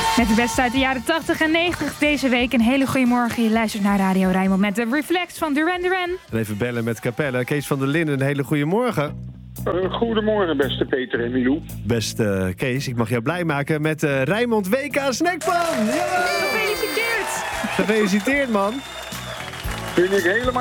Met de beste uit de jaren 80 en 90 deze week. Een hele goede morgen. Je luistert naar Radio Rijnmond met de Reflex van Duran Duran. Even bellen met Capelle. Kees van der Linden, een hele goede morgen. Goedemorgen, beste Peter en Milou. Beste Kees, ik mag jou blij maken met de Rijnmond WK Snackpan. Ja! Gefeliciteerd! Gefeliciteerd, man. Vind ik helemaal